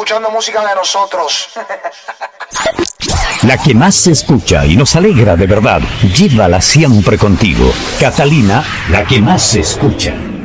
escuchando música de nosotros. La que más se escucha y nos alegra de verdad. Llévala siempre contigo. Catalina, la que más se escucha.